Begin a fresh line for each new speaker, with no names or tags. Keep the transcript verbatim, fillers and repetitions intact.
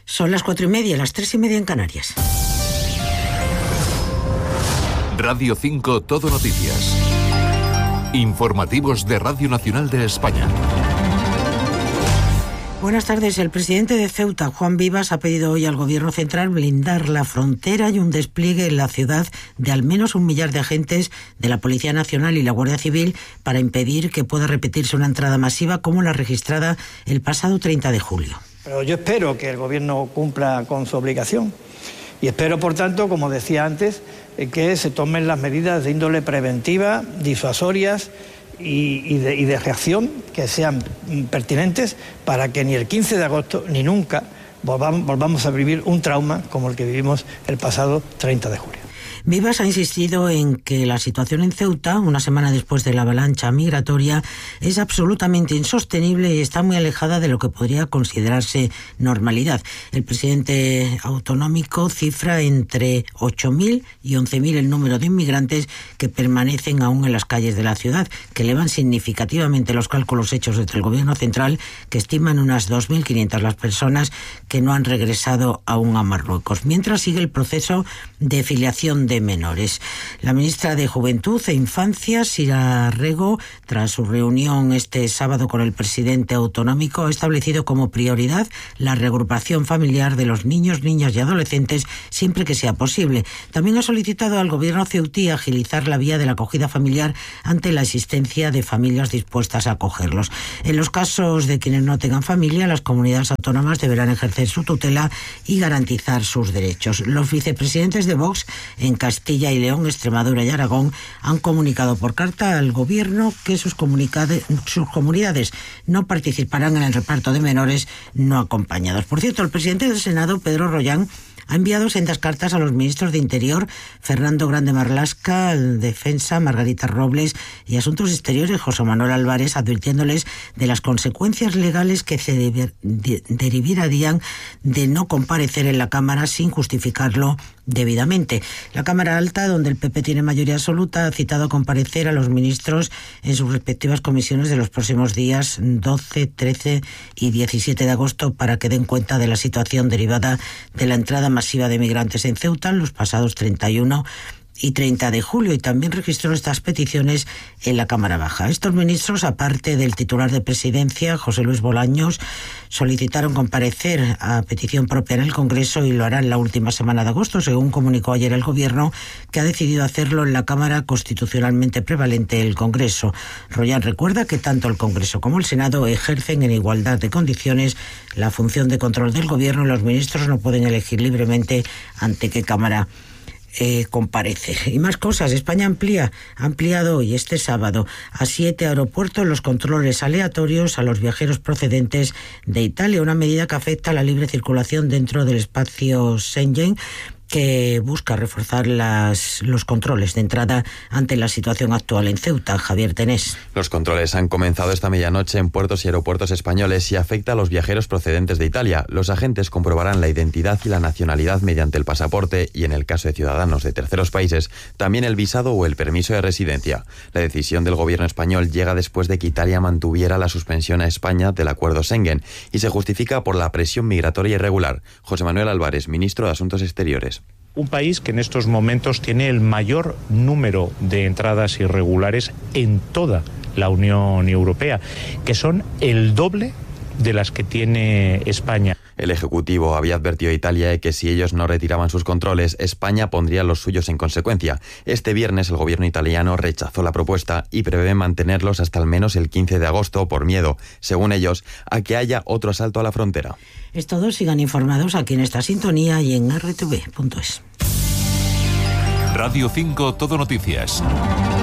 Son las cuatro y media, las tres y media en Canarias.
Radio cinco Todo Noticias. Informativos de Radio Nacional de España.
Buenas tardes. El presidente de Ceuta, Juan Vivas, ha pedido hoy al Gobierno central blindar la frontera y un despliegue en la ciudad de al menos un millar de agentes de la Policía Nacional y la Guardia Civil para impedir que pueda repetirse una entrada masiva como la registrada el pasado treinta de julio.
Pero yo espero que el Gobierno cumpla con su obligación y espero, por tanto, como decía antes, que se tomen las medidas de índole preventiva, disuasorias y, y, de, y de reacción que sean pertinentes para que ni el quince de agosto ni nunca volvamos, volvamos a vivir un trauma como el que vivimos el pasado treinta de julio.
Vivas ha insistido en que la situación en Ceuta, una semana después de la avalancha migratoria, es absolutamente insostenible y está muy alejada de lo que podría considerarse normalidad. El presidente autonómico cifra entre ocho mil y once mil el número de inmigrantes que permanecen aún en las calles de la ciudad, que elevan significativamente los cálculos hechos desde el Gobierno central, que estiman unas dos mil quinientas las personas que no han regresado aún a Marruecos. Mientras sigue el proceso de filiación de menores. La ministra de Juventud e Infancia, Sira Rego, tras su reunión este sábado con el presidente autonómico, ha establecido como prioridad la reagrupación familiar de los niños, niñas y adolescentes siempre que sea posible. También ha solicitado al gobierno ceutí agilizar la vía de la acogida familiar ante la existencia de familias dispuestas a acogerlos. En los casos de quienes no tengan familia, las comunidades autónomas deberán ejercer su tutela y garantizar sus derechos. Los vicepresidentes de Vox en Castilla y León, Extremadura y Aragón han comunicado por carta al Gobierno que sus, sus comunidades no participarán en el reparto de menores no acompañados. Por cierto, el presidente del Senado, Pedro Rollán, ha enviado sendas cartas a los ministros de Interior, Fernando Grande Marlaska, Defensa, Margarita Robles, y Asuntos Exteriores, José Manuel Álvarez, advirtiéndoles de las consecuencias legales que se de, de, derivarían de no comparecer en la Cámara sin justificarlo debidamente. La Cámara Alta, donde el P P tiene mayoría absoluta, ha citado a comparecer a los ministros en sus respectivas comisiones de los próximos días doce, trece y diecisiete de agosto para que den cuenta de la situación derivada de la entrada masiva de migrantes en Ceuta los pasados treinta y uno y treinta de julio, y también registró estas peticiones en la Cámara Baja. Estos ministros, aparte del titular de Presidencia, José Luis Bolaños, solicitaron comparecer a petición propia en el Congreso y lo harán la última semana de agosto, según comunicó ayer el Gobierno, que ha decidido hacerlo en la Cámara constitucionalmente prevalente, el Congreso. Rollán recuerda que tanto el Congreso como el Senado ejercen en igualdad de condiciones la función de control del Gobierno y los ministros no pueden elegir libremente ante qué Cámara Eh, comparece. Y más cosas. España amplía, ha ampliado hoy, este sábado, a siete aeropuertos los controles aleatorios a los viajeros procedentes de Italia, una medida que afecta a la libre circulación dentro del espacio Schengen, que busca reforzar las, los controles de entrada ante la situación actual en Ceuta. Javier Tenés.
Los controles han comenzado esta medianoche en puertos y aeropuertos españoles y afecta a los viajeros procedentes de Italia. Los agentes comprobarán la identidad y la nacionalidad mediante el pasaporte y, en el caso de ciudadanos de terceros países, también el visado o el permiso de residencia. La decisión del gobierno español llega después de que Italia mantuviera la suspensión a España del acuerdo Schengen y se justifica por la presión migratoria irregular. José Manuel Álvarez, ministro de Asuntos Exteriores.
Un país que en estos momentos tiene el mayor número de entradas irregulares en toda la Unión Europea, que son el doble de las que tiene España.
El Ejecutivo había advertido a Italia de que si ellos no retiraban sus controles, España pondría los suyos en consecuencia. Este viernes el gobierno italiano rechazó la propuesta y prevé mantenerlos hasta al menos el quince de agosto por miedo, según ellos, a que haya otro asalto a la frontera.
Es todo. Sigan informados aquí en esta sintonía y en erre te ve punto es.
Radio cinco Todo Noticias.